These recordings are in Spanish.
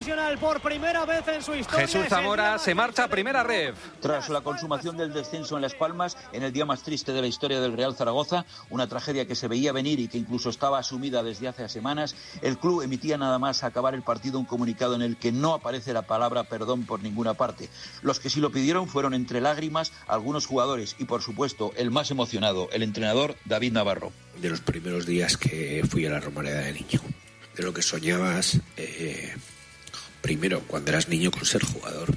Por primera vez en su historia. Jesús Zamora se marcha a primera ref. Tras la consumación del descenso en Las Palmas, en el día más triste de la historia del Real Zaragoza, una tragedia que se veía venir y que incluso estaba asumida desde hace semanas, el club emitía nada más acabar el partido un comunicado en el que no aparece la palabra perdón por ninguna parte. Los que sí lo pidieron fueron entre lágrimas algunos jugadores y por supuesto el más emocionado, el entrenador David Navarro. De los primeros días que fui a la Romareda de niño, de lo que soñabas primero cuando eras niño con ser jugador,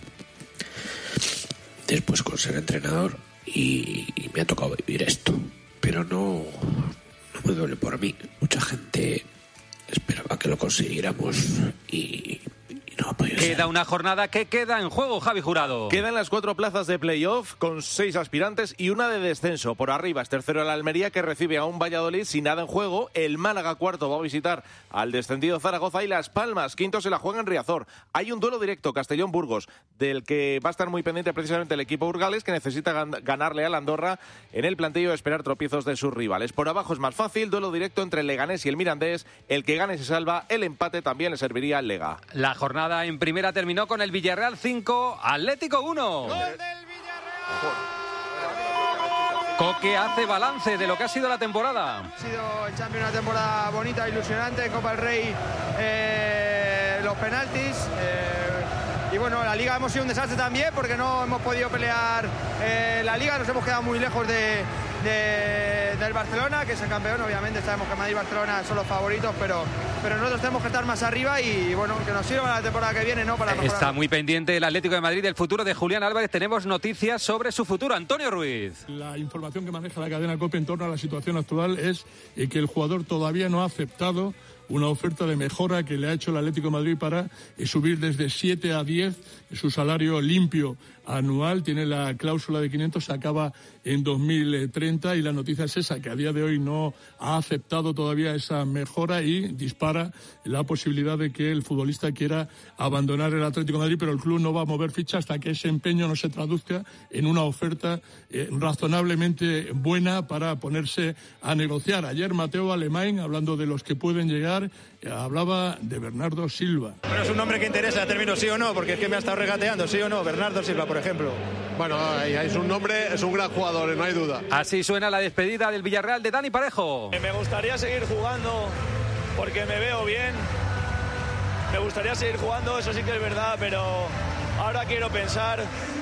después con ser entrenador y me ha tocado vivir esto, pero no me duele por mí. Mucha gente esperaba que lo consiguiéramos y no ha podido ser. Queda una jornada que queda en juego, Javi Jurado. Quedan las 4 plazas de playoff con 6 aspirantes y una de descenso. Por arriba es tercero el Almería, que recibe a un Valladolid sin nada en juego. El Málaga cuarto va a visitar al descendido Zaragoza y Las Palmas quinto se la juega en Riazor. Hay un duelo directo, Castellón-Burgos, del que va a estar muy pendiente precisamente el equipo Urgales, que necesita ganarle al Andorra en el plantillo, esperar tropiezos de sus rivales. Por abajo es más fácil, duelo directo entre el Leganés y el Mirandés. El que gane se salva, el empate también le serviría al Lega. La jornada en primera terminó con el Villarreal 5, Atlético 1. ¡Gol del Villarreal! Coque hace balance de lo que ha sido la temporada. Ha sido el Champions una temporada bonita, ilusionante, Copa del Rey, los penaltis. Y bueno, la Liga hemos sido un desastre también porque no hemos podido pelear la Liga, nos hemos quedado muy lejos del Barcelona, que es el campeón. Obviamente sabemos que Madrid y Barcelona son los favoritos, pero nosotros tenemos que estar más arriba y bueno, que nos sirva la temporada que viene, ¿no? Para mejorar. Está muy pendiente el Atlético de Madrid del futuro de Julián Álvarez. Tenemos noticias sobre su futuro. Antonio Ruiz. La información que maneja la cadena COPE en torno a la situación actual es que el jugador todavía no ha aceptado una oferta de mejora que le ha hecho el Atlético de Madrid para subir desde 7 a 10 su salario limpio anual. Tiene la cláusula de 500, se acaba en 2030 y la noticia es esa, que a día de hoy no ha aceptado todavía esa mejora y dispara la posibilidad de que el futbolista quiera abandonar el Atlético de Madrid, pero el club no va a mover ficha hasta que ese empeño no se traduzca en una oferta razonablemente buena para ponerse a negociar. Ayer Mateo Alemán, hablando de los que pueden llegar, hablaba de Bernardo Silva. Bueno, es un nombre que interesa, término sí o no, porque es que me ha estado regateando, sí o no, Bernardo Silva, por ejemplo. Bueno, es un nombre, es un gran jugador, no hay duda. Así suena la despedida del Villarreal de Dani Parejo. Me gustaría seguir jugando porque me veo bien. Me gustaría seguir jugando, eso sí que es verdad, pero ahora quiero pensar,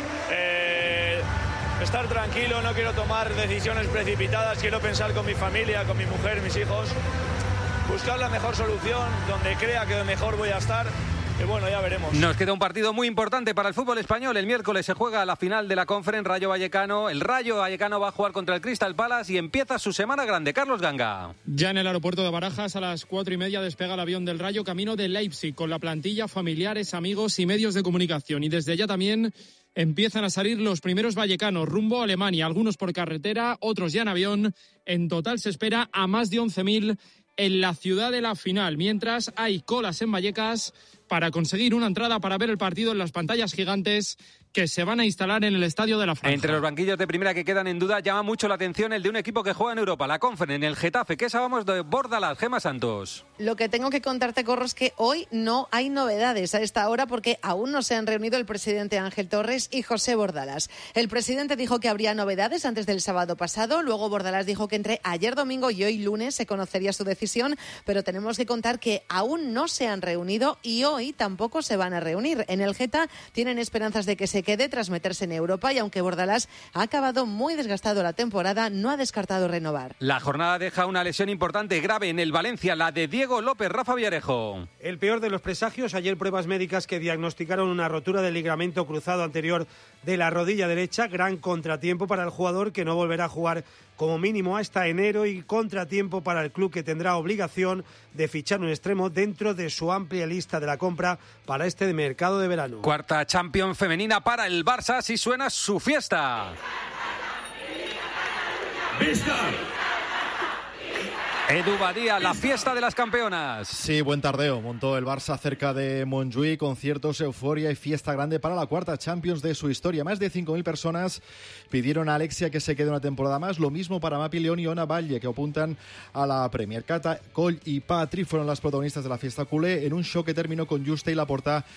estar tranquilo, no quiero tomar decisiones precipitadas, quiero pensar con mi familia, con mi mujer, mis hijos, buscar la mejor solución, donde crea que mejor voy a estar. Y bueno, ya veremos. Nos queda un partido muy importante para el fútbol español. El miércoles se juega la final de la Conference Rayo Vallecano. El Rayo Vallecano va a jugar contra el Crystal Palace y empieza su semana grande. Carlos Ganga. Ya en el aeropuerto de Barajas a las 4:30 despega el avión del Rayo camino de Leipzig con la plantilla, familiares, amigos y medios de comunicación. Y desde ya también empiezan a salir los primeros vallecanos rumbo a Alemania, algunos por carretera, otros ya en avión. En total se espera a más de 11.000 en la ciudad de la final, mientras hay colas en Vallecas para conseguir una entrada para ver el partido en las pantallas gigantes que se van a instalar en el Estadio de la Franja. Entre los banquillos de primera que quedan en duda, llama mucho la atención el de un equipo que juega en Europa, la Conference, en el Getafe. ¿Qué sabemos de Bordalás, Gemma Santos? Lo que tengo que contarte, Corro, es que hoy no hay novedades a esta hora porque aún no se han reunido el presidente Ángel Torres y José Bordalás. El presidente dijo que habría novedades antes del sábado pasado, luego Bordalás dijo que entre ayer domingo y hoy lunes se conocería su decisión, pero tenemos que contar que aún no se han reunido y hoy tampoco se van a reunir. En el Geta tienen esperanzas de que se quede tras meterse en Europa y aunque Bordalás ha acabado muy desgastado la temporada, no ha descartado renovar. La jornada deja una lesión importante, grave en el Valencia, la de Diego López. Rafa Villarejo. El peor de los presagios, ayer pruebas médicas que diagnosticaron una rotura del ligamento cruzado anterior de la rodilla derecha, gran contratiempo para el jugador que no volverá a jugar como mínimo hasta enero y contratiempo para el club que tendrá obligación de fichar un extremo dentro de su amplia lista de la compra para este mercado de verano. Cuarta Champions femenina para el Barça, así suena su fiesta. Edu Badía, la fiesta de las campeonas. Sí, buen tardeo. Montó el Barça cerca de Montjuïc, conciertos, euforia y fiesta grande para la cuarta Champions de su historia. Más de 5.000 personas pidieron a Alexia que se quede una temporada más. Lo mismo para Mapi León y Ona Valle, que apuntan a la Premier. Cata, Coll y Patri fueron las protagonistas de la fiesta culé en un show que terminó con Juste y Laporta